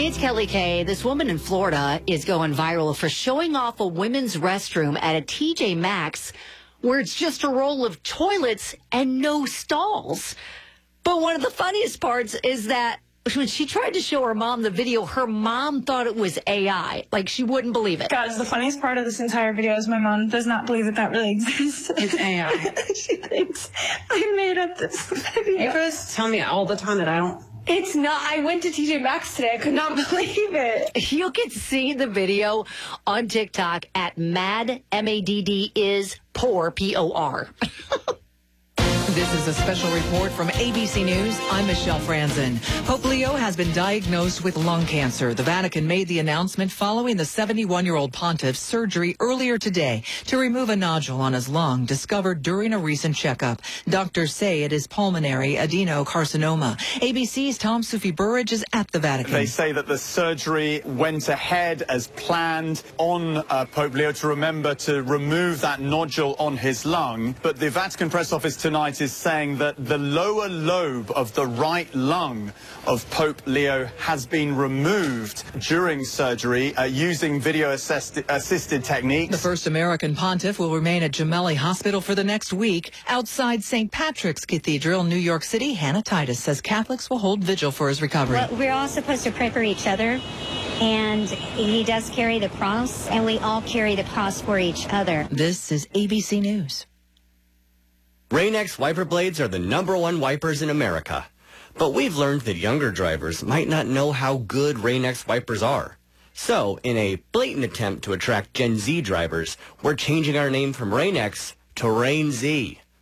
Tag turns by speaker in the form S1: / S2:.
S1: Hey, it's Kelly Kay. This woman in Florida is going viral for showing off a women's restroom at a TJ Maxx where it's just a roll of toilets and no stalls. But one of the funniest parts is that when she tried to show her mom the video, her mom thought it was AI. Like, she wouldn't believe it.
S2: Guys, the funniest part of this entire video is my mom does not believe that really exists.
S3: It's AI.
S2: She thinks I made up this video.
S3: Ava's tell me all the time that I don't.
S2: It's not. I went to TJ Maxx today. I could not believe it.
S1: You can see the video on TikTok at MADD, M-A-D-D, is poor, P-O-R.
S4: This is a special report from ABC News. I'm Michelle Franzen. Pope Leo has been diagnosed with lung cancer. The Vatican made the announcement following the 71-year-old pontiff's surgery earlier today to remove a nodule on his lung discovered during a recent checkup. Doctors say it is pulmonary adenocarcinoma. ABC's Tom Sufi Burridge is at the Vatican.
S5: They say that the surgery went ahead as planned on Pope Leo to remove that nodule on his lung. But the Vatican press office tonight is saying that the lower lobe of the right lung of Pope Leo has been removed during surgery using video-assisted techniques.
S4: The first American pontiff will remain at Gemelli Hospital for the next week. Outside St. Patrick's Cathedral, New York City, Hannah Titus says Catholics will hold vigil for his recovery.
S6: Well, we're all supposed to pray for each other, and he does carry the cross, and we all carry the cross for each other.
S4: This is ABC News.
S7: Rain-X wiper blades are the #1 wipers in America. But we've learned that younger drivers might not know how good Rain-X wipers are. So, in a blatant attempt to attract Gen Z drivers, we're changing our name from Rain-X to Rain-Z.